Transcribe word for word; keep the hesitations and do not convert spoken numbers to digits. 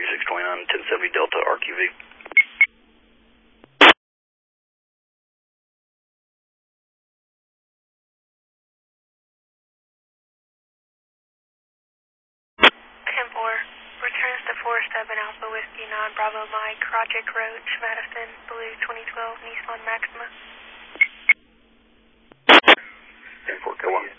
six twenty-nine, ten seventy Delta R Q V. ten four, returns to four seven Alpha Whiskey nine Bravo Mike, Project Roach, Madison, Blue twenty twelve Nissan Maxima. ten four, go on.